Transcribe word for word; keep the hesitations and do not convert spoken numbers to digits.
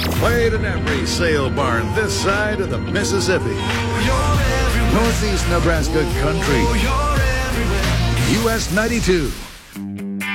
Played in every sale barn this side of the Mississippi. Northeast Nebraska country. U S ninety-two.